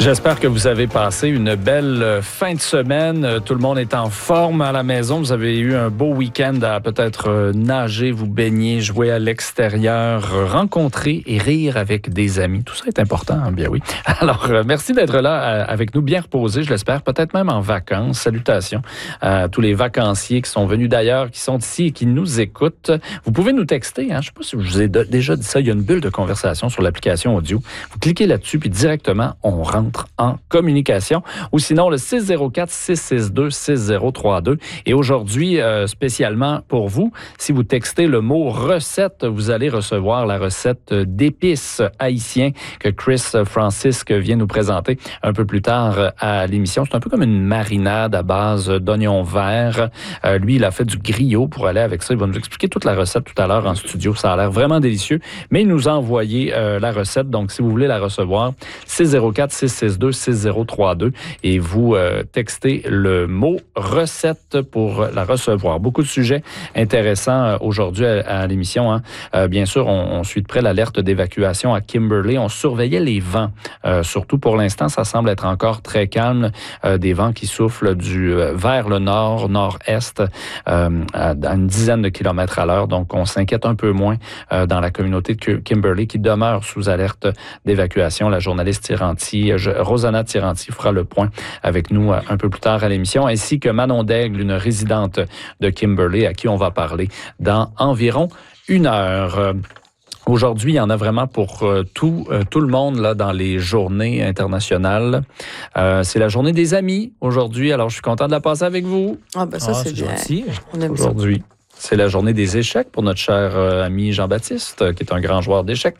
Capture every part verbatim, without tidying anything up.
J'espère que vous avez passé une belle fin de semaine. Tout le monde est en forme à la maison. Vous avez eu un beau week-end à peut-être nager, vous baigner, jouer à l'extérieur, rencontrer et rire avec des amis. Tout ça est important, hein? Bien oui. Alors, merci d'être là avec nous, bien reposé, je l'espère, peut-être même en vacances. Salutations à tous les vacanciers qui sont venus d'ailleurs, qui sont ici et qui nous écoutent. Vous pouvez nous texter, hein? Je ne sais pas si je vous ai déjà dit ça, il y a une bulle de conversation sur l'application audio. Vous cliquez là-dessus, puis directement, on rentre en communication. Ou sinon, le six zéro quatre, six six deux, six zéro trois deux. Et aujourd'hui, euh, spécialement pour vous, si vous textez le mot recette, vous allez recevoir la recette d'épices haïtien que Chris Francis vient nous présenter un peu plus tard à l'émission. C'est un peu comme une marinade à base d'oignons verts. Euh, lui, il a fait du griot pour aller avec ça. Il va nous expliquer toute la recette tout à l'heure en studio. Ça a l'air vraiment délicieux. Mais il nous a envoyé euh, la recette. Donc, si vous voulez la recevoir, six zéro quatre, six six deux, six zéro trois deux et vous euh, textez le mot recette pour la recevoir. Beaucoup de sujets intéressants euh, aujourd'hui à, à l'émission. Hein. Euh, bien sûr, on, on suit de près l'alerte d'évacuation à Kimberley. On surveillait les vents. Euh, surtout pour l'instant, ça semble être encore très calme. Euh, des vents qui soufflent du euh, vers le nord, nord-est, euh, à, à une dizaine de kilomètres à l'heure. Donc, on s'inquiète un peu moins euh, dans la communauté de Kimberley qui demeure sous alerte d'évacuation. La journaliste Tiranti, Rosanna Tiranti, fera le point avec nous un peu plus tard à l'émission, ainsi que Manon Daigle, une résidente de Kimberley, à qui on va parler dans environ une heure. Aujourd'hui, il y en a vraiment pour euh, tout, euh, tout le monde là, dans les journées internationales. Euh, c'est la journée des amis aujourd'hui, alors je suis content de la passer avec vous. Ah ben ça, ah, c'est, c'est gentil. On aime aujourd'hui. Ça. C'est la journée des échecs pour notre cher euh, ami Jean-Baptiste, qui est un grand joueur d'échecs.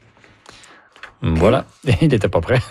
Voilà, il n'était pas prêt.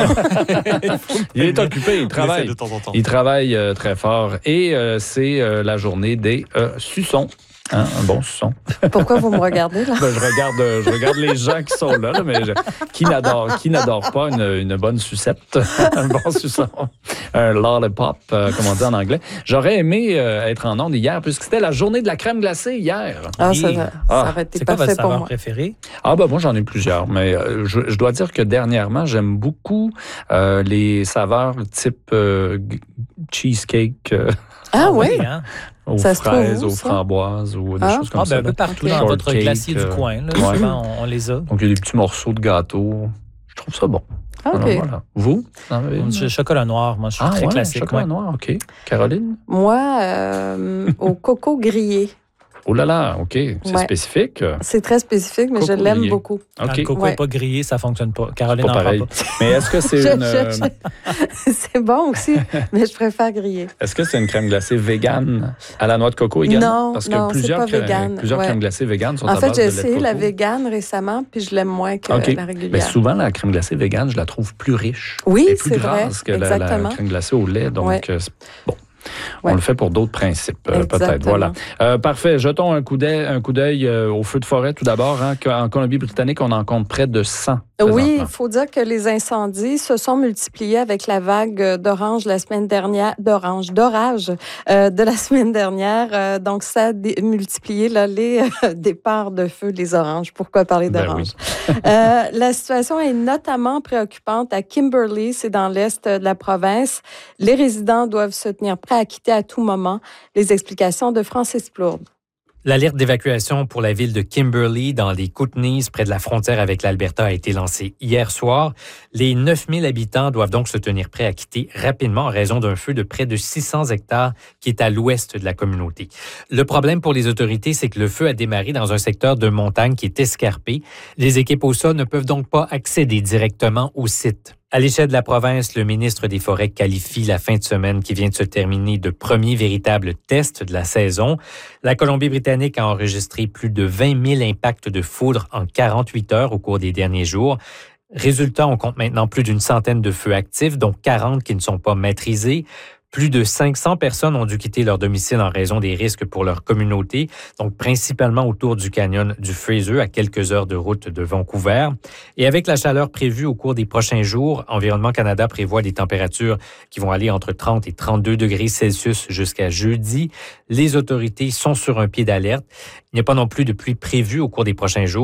Il est occupé, il travaille. De temps en temps. Il travaille euh, très fort. Et euh, c'est euh, la journée des euh, suçons. Hein, un bon suçon. Pourquoi vous me regardez, là? Ben, je, regarde, je regarde les gens qui sont là, là mais je, qui, n'adore, qui n'adore pas une, une bonne sucette? Un bon suçon. Un lollipop, euh, comme on dit en anglais. J'aurais aimé euh, être en ondes hier, puisque c'était la journée de la crème glacée hier. Ah, ça, ça ah. aurait été c'est parfait quoi votre pour saveur moi. préférée? Ah, ben moi, j'en ai plusieurs, mais euh, je, je dois dire que dernièrement, j'aime beaucoup euh, les saveurs type euh, cheesecake. Euh, ah, oui? Hein? Aux ça fraises, aux framboises ou des ah. choses comme ah, ça. Ben, un peu partout okay. dans votre cake, glacier euh, du coin. Là, ouais. Souvent, on, on les a. Donc, il y a des petits morceaux de gâteau. Je trouve ça bon. OK. Alors, voilà. Vous? Le chocolat noir, moi, je suis ah, très ouais, classique. chocolat ouais. noir, OK. Caroline? Moi, euh, au coco grillé. Oh là là, OK. C'est ouais. spécifique. C'est très spécifique, mais coco je l'aime grillé. beaucoup. Okay. Quand le coco n'est ouais. pas grillé, ça ne fonctionne pas. Caroline n'en parle pas. Mais est-ce que c'est je, une... Je, je... c'est bon aussi, mais je préfère griller. Est-ce que c'est une crème glacée végane à la noix de coco également? Non, Parce que non, plusieurs, c'est pas végane. Plusieurs ouais. crèmes glacées véganes sont en à fait, base de lait de coco. En fait, j'ai essayé la végane récemment, puis je l'aime moins que okay. la régulière. Mais souvent, la crème glacée végane, je la trouve plus riche. Oui, et plus c'est grasse vrai. que la, la crème glacée au lait. Donc, ouais. euh, bon. Ouais. On le fait pour d'autres principes, euh, peut-être. Voilà. Euh, parfait. Jetons un coup d'œil, un coup d'œil euh, au feu de forêt tout d'abord. Hein, en Colombie-Britannique, on en compte près de cent. Oui, il faut dire que les incendies se sont multipliés avec la vague d'orange la semaine dernière, d'orange, d'orage euh, de la semaine dernière. Euh, donc, ça a dé- multiplié là, les euh, départs de feu des oranges. Pourquoi parler d'orange? Ben oui. euh, la situation est notamment préoccupante à Kimberley, c'est dans l'est de la province. Les résidents doivent se tenir prêts à quitter à tout moment. Les explications de Francis Plourde. L'alerte d'évacuation pour la ville de Kimberley, dans les Kootenays, près de la frontière avec l'Alberta, a été lancée hier soir. Les neuf mille habitants doivent donc se tenir prêts à quitter rapidement en raison d'un feu de près de six cents hectares qui est à l'ouest de la communauté. Le problème pour les autorités, c'est que le feu a démarré dans un secteur de montagne qui est escarpé. Les équipes au sol ne peuvent donc pas accéder directement au site. À l'échelle de la province, le ministre des Forêts qualifie la fin de semaine qui vient de se terminer de premier véritable test de la saison. La Colombie-Britannique a enregistré plus de vingt mille impacts de foudre en quarante-huit heures au cours des derniers jours. Résultat, on compte maintenant plus d'une centaine de feux actifs, dont quarante qui ne sont pas maîtrisés. Plus de cinq cents personnes ont dû quitter leur domicile en raison des risques pour leur communauté, donc principalement autour du canyon du Fraser, à quelques heures de route de Vancouver. Et avec la chaleur prévue au cours des prochains jours, Environnement Canada prévoit des températures qui vont aller entre trente et trente-deux degrés Celsius jusqu'à jeudi. Les autorités sont sur un pied d'alerte. Il n'y a pas non plus de pluie prévue au cours des prochains jours,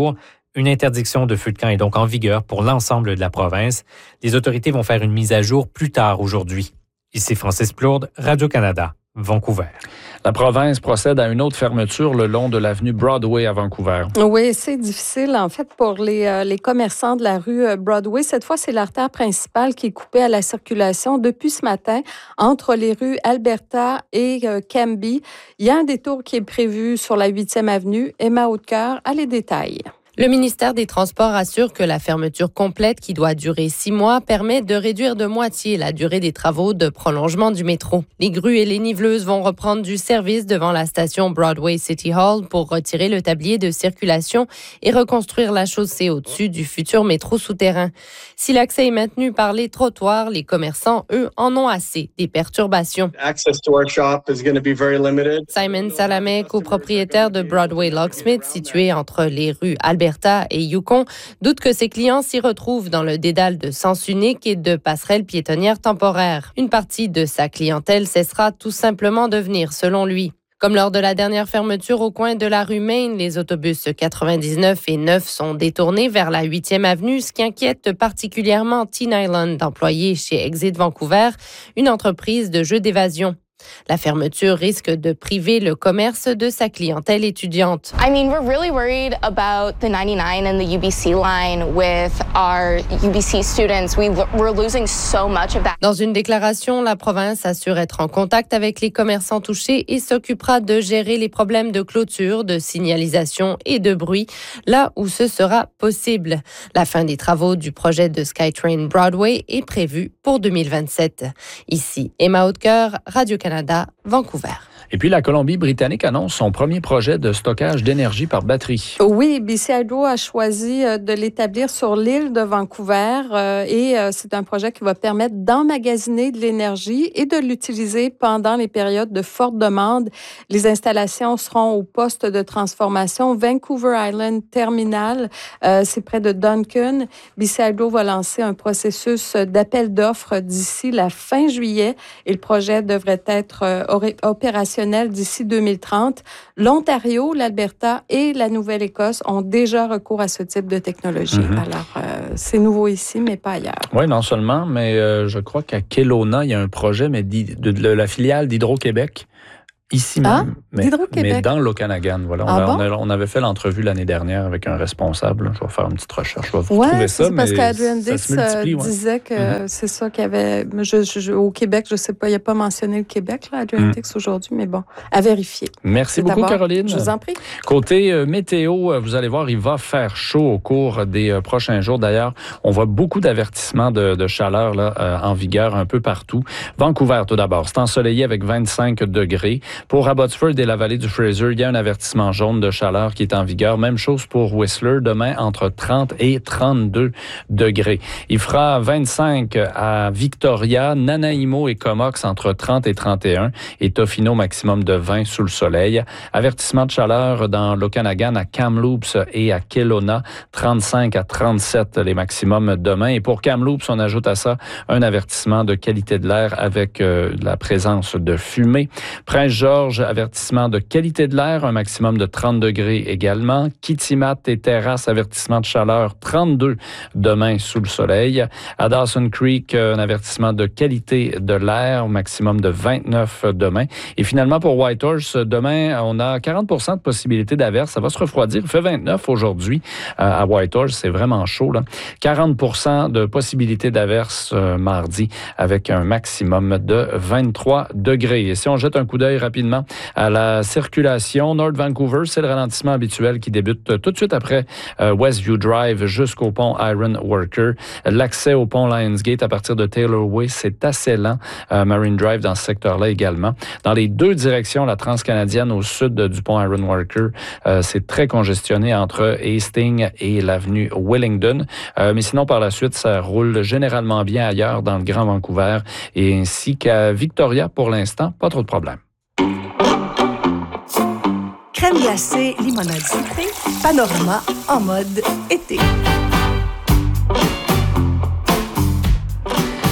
Une interdiction de feu de camp est donc en vigueur pour l'ensemble de la province. Les autorités vont faire une mise à jour plus tard aujourd'hui. Ici Francis Plourde, Radio-Canada, Vancouver. La province procède à une autre fermeture le long de l'avenue Broadway à Vancouver. Oui, c'est difficile en fait pour les, euh, les commerçants de la rue Broadway. Cette fois, c'est l'artère principale qui est coupée à la circulation depuis ce matin entre les rues Alberta et euh, Cambie. Il y a un détour qui est prévu sur la huitième avenue. Emma Hautecoeur a les détails. Le ministère des Transports assure que la fermeture complète, qui doit durer six mois, permet de réduire de moitié la durée des travaux de prolongement du métro. Les grues et les niveleuses vont reprendre du service devant la station Broadway City Hall pour retirer le tablier de circulation et reconstruire la chaussée au-dessus du futur métro souterrain. Si l'accès est maintenu par les trottoirs, les commerçants, eux, en ont assez des perturbations. Access to our shop is going to be very limited. Simon Salamé, copropriétaire de Broadway Locksmith, situé entre les rues Albert et Yukon, doute que ses clients s'y retrouvent dans le dédale de sens unique et de passerelles piétonnières temporaires. Une partie de sa clientèle cessera tout simplement de venir, selon lui. Comme lors de la dernière fermeture au coin de la rue Main, les autobus quatre-vingt-dix-neuf et neuf sont détournés vers la huitième avenue, ce qui inquiète particulièrement Teen Island, employé chez Exit Vancouver, une entreprise de jeux d'évasion. La fermeture risque de priver le commerce de sa clientèle étudiante. I mean, we're really worried about the ninety-nine and the U B C line with our U B C students. We, we're losing so much of that. Dans une déclaration, la province assure être en contact avec les commerçants touchés et s'occupera de gérer les problèmes de clôture, de signalisation et de bruit, là où ce sera possible. La fin des travaux du projet de SkyTrain Broadway est prévue pour deux mille vingt-sept. Ici, Emma Hautecoeur, Radio-Canada. Canada, Vancouver. Et puis, la Colombie-Britannique annonce son premier projet de stockage d'énergie par batterie. Oui, B C Hydro a choisi de l'établir sur l'île de Vancouver euh, et euh, c'est un projet qui va permettre d'emmagasiner de l'énergie et de l'utiliser pendant les périodes de forte demande. Les installations seront au poste de transformation Vancouver Island Terminal. Euh, c'est près de Duncan. B C Hydro va lancer un processus d'appel d'offres d'ici la fin juillet et le projet devrait être euh, opérationnel d'ici deux mille trente. L'Ontario, l'Alberta et la Nouvelle-Écosse ont déjà recours à ce type de technologie. Mm-hmm. Alors, euh, c'est nouveau ici, mais pas ailleurs. Oui, non seulement, mais euh, je crois qu'à Kelowna, il y a un projet mais de, de, de la filiale d'Hydro-Québec. Ici ah, même, mais, mais dans l'Okanagan. Voilà. Ah on, bon? a, on avait fait l'entrevue l'année dernière avec un responsable. Je vais faire une petite recherche. Je vais vous ouais, retrouver ça. C'est parce mais qu'Adrian Dix ouais. disait que mm-hmm. c'est ça qu'il y avait. Je, je, au Québec, je ne sais pas, il n'a pas mentionné le Québec, là, Adrian mm. Dix aujourd'hui, mais bon, à vérifier. Merci c'est beaucoup, Caroline. Je vous en prie. Côté euh, météo, vous allez voir, il va faire chaud au cours des euh, prochains jours. D'ailleurs, on voit beaucoup d'avertissements de, de chaleur là, euh, en vigueur un peu partout. Vancouver, tout d'abord, c'est ensoleillé avec vingt-cinq degrés. Pour Abbotsford et la vallée du Fraser, il y a un avertissement jaune de chaleur qui est en vigueur. Même chose pour Whistler, demain entre trente et trente-deux degrés. Il fera vingt-cinq à Victoria, Nanaimo et Comox entre trente et trente et un et Tofino maximum de vingt sous le soleil. Avertissement de chaleur dans l'Okanagan à Kamloops et à Kelowna, trente-cinq à trente-sept les maximums demain. Et pour Kamloops, on ajoute à ça un avertissement de qualité de l'air avec euh, la présence de fumée. Prince-Georges, avertissement de qualité de l'air, un maximum de trente degrés également. Kitimat et Terrasse, avertissement de chaleur, trente-deux demain sous le soleil. À Dawson Creek, un avertissement de qualité de l'air, au maximum de vingt-neuf demain. Et finalement, pour Whitehorse, demain, on a quarante pour cent de possibilité d'averse. Ça va se refroidir. Il fait vingt-neuf aujourd'hui à Whitehorse. C'est vraiment chaud, là. quarante pour cent de possibilité d'averse euh, mardi avec un maximum de vingt-trois degrés. Et si on jette un coup d'œil rapidement à la circulation, North Vancouver, c'est le ralentissement habituel qui débute tout de suite après euh, Westview Drive jusqu'au pont Iron Worker. L'accès au pont Lionsgate à partir de Taylor Way, c'est assez lent. Euh, Marine Drive dans ce secteur-là également. Dans les deux directions, la transcanadienne au sud du pont Iron Worker, euh, c'est très congestionné entre Hastings et l'avenue Wellington. Euh, mais sinon, par la suite, ça roule généralement bien ailleurs dans le Grand Vancouver et ainsi qu'à Victoria pour l'instant, pas trop de problèmes. Crème glacée, limonade sucrée, panorama en mode été.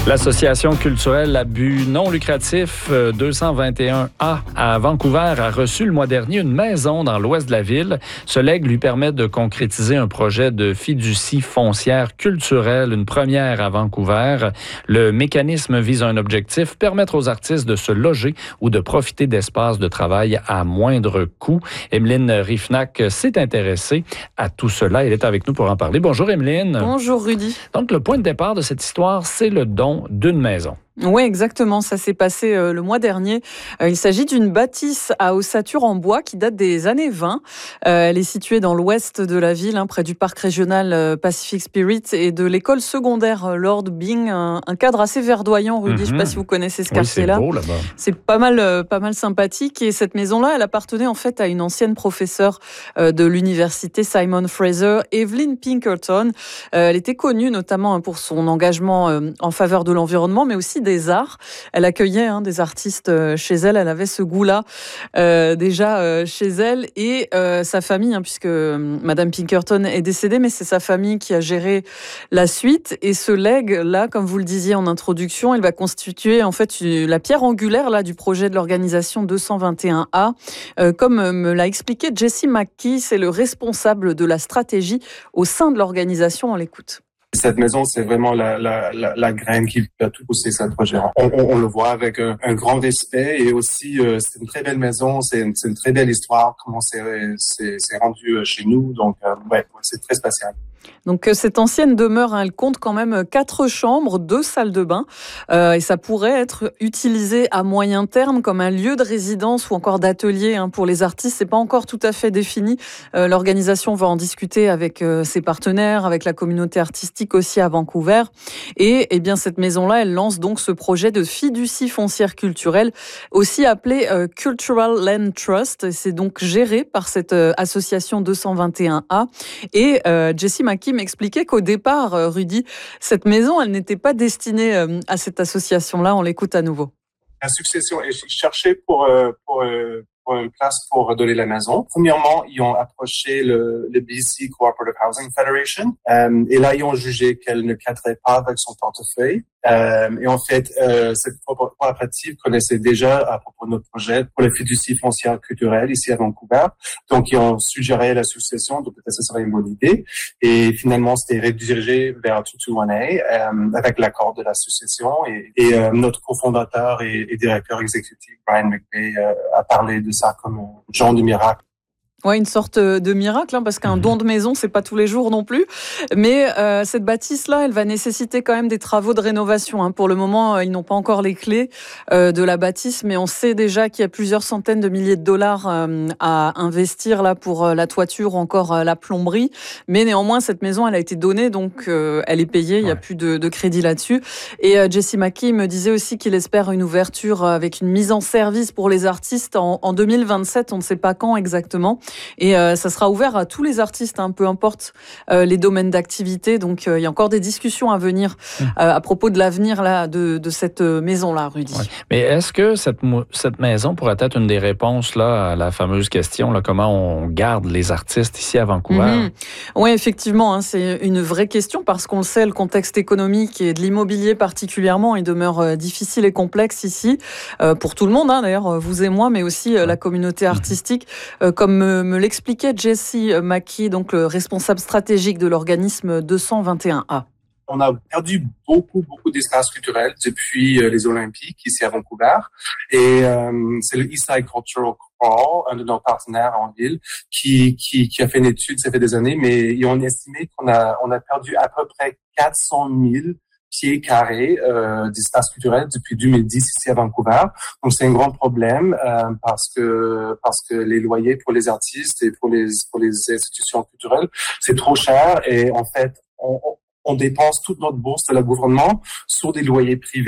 L'association culturelle à but non lucratif deux cent vingt et un A à Vancouver a reçu le mois dernier une maison dans l'ouest de la ville. Ce legs lui permet de concrétiser un projet de fiducie foncière culturelle, une première à Vancouver. Le mécanisme vise un objectif, permettre aux artistes de se loger ou de profiter d'espaces de travail à moindre coût. Emeline Riefnack s'est intéressée à tout cela. Elle est avec nous pour en parler. Bonjour Emeline. Bonjour Rudy. Donc le point de départ de cette histoire, c'est le don d'une maison. Oui, exactement. Ça s'est passé euh, le mois dernier. Euh, il s'agit d'une bâtisse à ossature en bois qui date des années vingt. Euh, elle est située dans l'ouest de la ville, hein, près du parc régional euh, Pacific Spirit et de l'école secondaire euh, Lord Byng. Un, un cadre assez verdoyant, Rudy. Mm-hmm. Je ne sais pas si vous connaissez ce oui, quartier-là. C'est beau là-bas. C'est pas mal, euh, pas mal sympathique. Et cette maison-là, elle appartenait en fait à une ancienne professeure euh, de l'université Simon Fraser, Evelyn Pinkerton. Euh, elle était connue notamment pour son engagement euh, en faveur de l'environnement, mais aussi des arts. Elle accueillait hein, des artistes euh, chez elle. Elle avait ce goût-là euh, déjà euh, chez elle et euh, sa famille, hein, puisque euh, Madame Pinkerton est décédée, mais c'est sa famille qui a géré la suite. Et ce legs-là, comme vous le disiez en introduction, il va constituer en fait la pierre angulaire là du projet de l'organisation deux cent vingt et un A. Euh, comme me l'a expliqué Jesse McKee, c'est le responsable de la stratégie au sein de l'organisation. On l'écoute. Cette maison, c'est vraiment la, la, la, la graine qui a tout poussé ce projet. On, on, on le voit avec un, un grand respect et aussi euh, c'est une très belle maison, c'est une, c'est une très belle histoire, comment c'est, c'est, c'est rendu chez nous. Donc, euh, ouais, c'est très spécial. Donc cette ancienne demeure, hein, elle compte quand même quatre chambres, deux salles de bain, euh, et ça pourrait être utilisé à moyen terme comme un lieu de résidence ou encore d'atelier hein, pour les artistes. C'est pas encore tout à fait défini. Euh, l'organisation va en discuter avec euh, ses partenaires, avec la communauté artistique aussi à Vancouver. Et eh bien cette maison-là, elle lance donc ce projet de fiducie foncière culturelle, aussi appelé euh, Cultural Land Trust. C'est donc géré par cette euh, association deux cent vingt et un A. Et euh, Jesse McKee m'expliquait qu'au départ, Rudy, cette maison, elle n'était pas destinée à cette association-là. On l'écoute à nouveau. La succession, et j'ai cherché pour, pour, pour une place pour donner la maison. Premièrement, ils ont approché le, le B C Cooperative Housing Federation euh, et là, ils ont jugé qu'elle ne cadrait pas avec son portefeuille. Euh, et en fait, euh, cette coopérative connaissait déjà à propos de notre projet pour la fiducie foncière culturelle ici à Vancouver. Donc, ils ont suggéré la succession, donc peut-être que ce serait une bonne idée. Et finalement, c'était redirigé vers deux cent vingt et un euh, avec l'accord de la succession. Et, et euh, notre cofondateur et, et directeur exécutif, Brian McVeigh, euh, a parlé de ça comme un genre de miracle. Ouais, une sorte de miracle, hein, parce qu'un don de maison, c'est pas tous les jours non plus. Mais euh, cette bâtisse-là, elle va nécessiter quand même des travaux de rénovation. Hein. Pour le moment, ils n'ont pas encore les clés euh, de la bâtisse, mais on sait déjà qu'il y a plusieurs centaines de milliers de dollars euh, à investir là pour euh, la toiture ou encore euh, la plomberie. Mais néanmoins, cette maison, elle a été donnée, donc euh, elle est payée. Il n'y a ouais. plus de, de crédit là-dessus. Et euh, Jesse McKee me disait aussi qu'il espère une ouverture avec une mise en service pour les artistes en, en deux mille vingt-sept. On ne sait pas quand exactement. Et euh, ça sera ouvert à tous les artistes, hein, peu importe euh, les domaines d'activité. Donc, euh, il y a encore des discussions à venir euh, à propos de l'avenir là, de, de cette maison-là, Rudy. Ouais. Mais est-ce que cette, cette maison pourrait être une des réponses là, à la fameuse question, là, comment on garde les artistes ici à Vancouver? Mm-hmm. Oui, effectivement, hein, c'est une vraie question parce qu'on le sait, le contexte économique et de l'immobilier particulièrement, il demeure euh, difficile et complexe ici, euh, pour tout le monde, hein, d'ailleurs, vous et moi, mais aussi euh, la communauté artistique, euh, comme euh, me l'expliquait Jesse McKee, donc le responsable stratégique de l'organisme deux cent vingt et un A. On a perdu beaucoup, beaucoup d'espaces culturels depuis euh, les Olympiques ici à Vancouver. Et euh, c'est le Eastside Cultural Crawl, un de nos partenaires en ville, qui, qui, qui a fait une étude, ça fait des années, mais ils ont estimé qu'on a, on a perdu à peu près quatre cent mille pieds carrés euh, d'espace culturel depuis deux mille dix ici à Vancouver. Donc c'est un grand problème euh, parce que parce que les loyers pour les artistes et pour les pour les institutions culturelles c'est trop cher et en fait on, on dépense toute notre bourse de la gouvernement sur des loyers privés.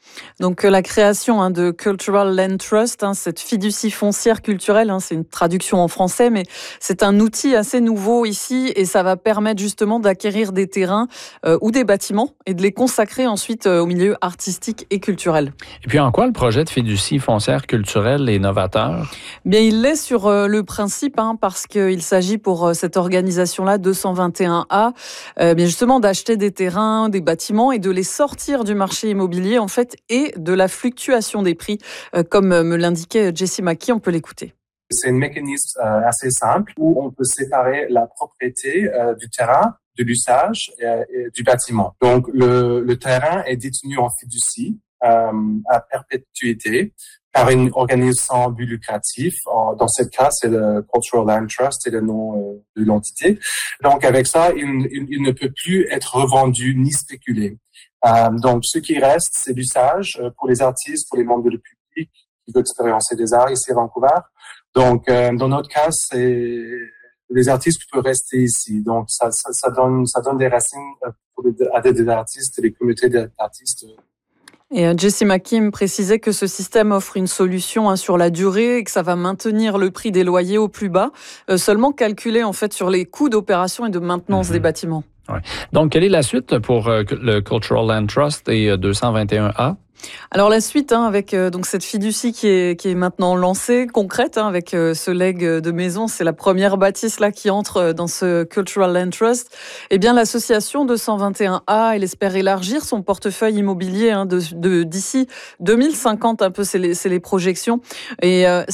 Donc la création hein, de Cultural Land Trust, hein, cette fiducie foncière culturelle, hein, c'est une traduction en français, mais c'est un outil assez nouveau ici et ça va permettre justement d'acquérir des terrains euh, ou des bâtiments et de les consacrer ensuite euh, au milieu artistique et culturel. Et puis en quoi le projet de fiducie foncière culturelle est novateur? Bien, il l'est sur euh, le principe, hein, parce qu'il s'agit pour euh, cette organisation-là, deux cent vingt et un A, euh, bien justement d'acheter des terrains, des bâtiments et de les sortir du marché immobilier en fait et de la fluctuation des prix, euh, comme me l'indiquait Jessie Mackey, on peut l'écouter. C'est un mécanisme euh, assez simple où on peut séparer la propriété euh, du terrain, de l'usage et, et du bâtiment. Donc le, le terrain est détenu en fiducie euh, à perpétuité par une organisme sans but lucratif. Dans ce cas, c'est le Cultural Land Trust, c'est le nom euh, de l'entité. Donc avec ça, il, il, il ne peut plus être revendu ni spéculé. Euh, donc, ce qui reste, c'est l'usage euh, pour les artistes, pour les membres du public qui veulent expérimenter des arts ici à Vancouver. Donc, euh, dans notre cas, c'est les artistes qui peuvent rester ici. Donc, ça, ça, ça donne, ça donne des racines pour les, à des artistes et des communautés d'artistes. Et Jessie Mackey me précisait que ce système offre une solution hein, sur la durée et que ça va maintenir le prix des loyers au plus bas, euh, seulement calculé en fait sur les coûts d'opération et de maintenance mmh. des bâtiments. Ouais. Donc, quelle est la suite pour euh, le Cultural Land Trust et euh, deux cent vingt et un A? Alors la suite, hein, avec euh, donc cette fiducie qui est qui est maintenant lancée, concrète, hein, avec euh, ce legs de maison, c'est la première bâtisse là qui entre dans ce Cultural Land Trust. Eh bien, l'association deux cent vingt et un A, elle espère élargir son portefeuille immobilier hein, de, de d'ici deux mille cinquante, un peu, c'est les c'est les projections. Et euh,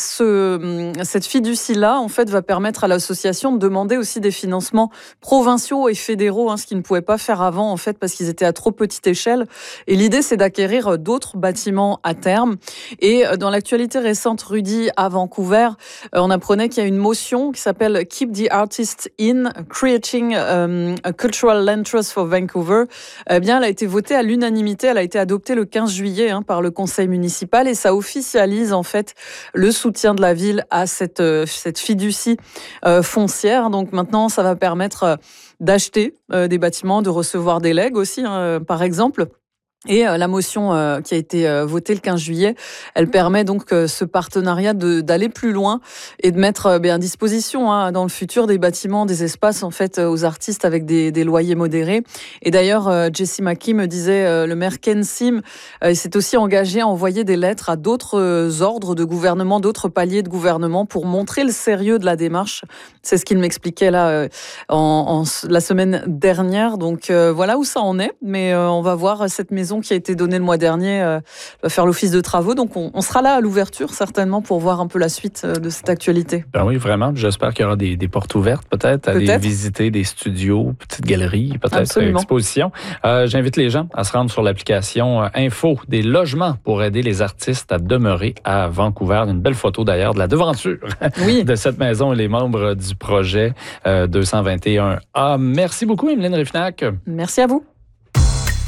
ce cette fiducie là, en fait, va permettre à l'association de demander aussi des financements provinciaux et fédéraux, hein, ce qu'ils ne pouvaient pas faire avant, en fait, parce qu'ils étaient à trop petite échelle. Et l'idée, c'est d'acquérir d'autres bâtiments à terme. Et dans l'actualité récente, Rudy, à Vancouver, on apprenait qu'il y a une motion qui s'appelle Keep the Artists In, Creating um, a Cultural Land Trust for Vancouver. Eh bien, elle a été votée à l'unanimité. Elle a été adoptée le quinze juillet hein, par le conseil municipal et ça officialise en fait le soutien de la ville à cette, cette fiducie euh, foncière. Donc maintenant, ça va permettre euh, d'acheter euh, des bâtiments, de recevoir des legs aussi, hein, par exemple. Et la motion euh, qui a été euh, votée le quinze juillet, elle permet donc euh, ce partenariat de, d'aller plus loin et de mettre euh, bien, à disposition hein, dans le futur des bâtiments, des espaces en fait aux artistes avec des, des loyers modérés. Et d'ailleurs, euh, Jessie Mackey me disait, euh, le maire Ken Sim euh, s'est aussi engagé à envoyer des lettres à d'autres euh, ordres de gouvernement, d'autres paliers de gouvernement pour montrer le sérieux de la démarche. C'est ce qu'il m'expliquait là euh, en, en la semaine dernière. Donc euh, voilà où ça en est. Mais euh, on va voir cette maison qui a été donnée le mois dernier euh, va faire l'office de travaux. Donc, on, on sera là à l'ouverture, certainement, pour voir un peu la suite euh, de cette actualité. Ben oui, vraiment. J'espère qu'il y aura des, des portes ouvertes, peut-être, à peut-être. aller visiter des studios, petites galeries, peut-être, expositions. Euh, j'invite les gens à se rendre sur l'application euh, Info des logements pour aider les artistes à demeurer à Vancouver. Une belle photo, d'ailleurs, de la devanture oui. de cette maison et les membres du projet euh, deux cent vingt et un A. Merci beaucoup, Emeline Riffnac. Merci à vous.